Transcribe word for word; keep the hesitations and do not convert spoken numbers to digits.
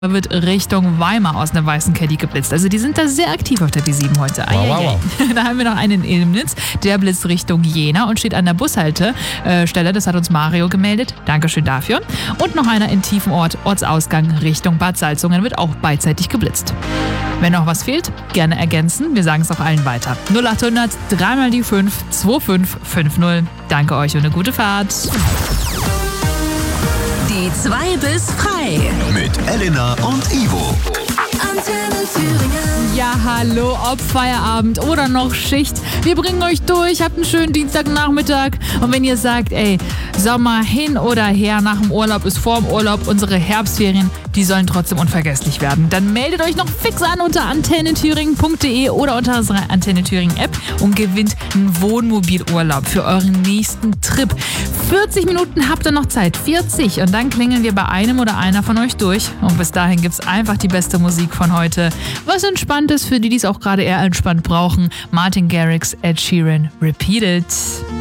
wird Richtung Weimar aus einer weißen Caddy geblitzt. Also die sind da sehr aktiv auf der B sieben heute. Wow, wow, wow. Da haben wir noch einen in Ilmnitz, der blitzt Richtung Jena und steht an der Bushaltestelle. Das hat uns Mario gemeldet. Dankeschön dafür. Und noch einer in Tiefenort, Ortsausgang Richtung Bad Salzungen, wird auch beidseitig geblitzt. Wenn noch was fehlt, gerne ergänzen. Wir sagen es auch allen weiter. null acht hundert, dreimal die fünf, zwei fünf fünf null. Danke euch und eine gute Fahrt. Die zwei bis frei. Mit Elena und Ivo. Antenne Thüringen. Ja, hallo, ob Feierabend oder noch Schicht. Wir bringen euch durch, habt einen schönen Dienstagnachmittag. Und wenn ihr sagt, ey, Sommer hin oder her, nach dem Urlaub ist vor dem Urlaub, unsere Herbstferien, die sollen trotzdem unvergesslich werden. Dann meldet euch noch fix an unter antennethüringen punkt de oder unter unserer Antenne Thüringen App und gewinnt einen Wohnmobilurlaub für euren nächsten Trip. vierzig Minuten habt ihr noch Zeit, vierzig. Und dann klingeln wir bei einem oder einer von euch durch. Und bis dahin gibt's einfach die beste Musik von heute. Was entspannt ist für die, die es auch gerade eher entspannt brauchen. Martin Garrix, Ed Sheeran, Repeat It.